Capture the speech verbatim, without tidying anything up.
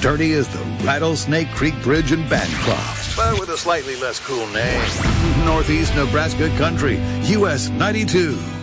sturdy as the Rattlesnake Creek Bridge in Bancroft, but with a slightly less cool name. Northeast Nebraska Country, U S ninety-two.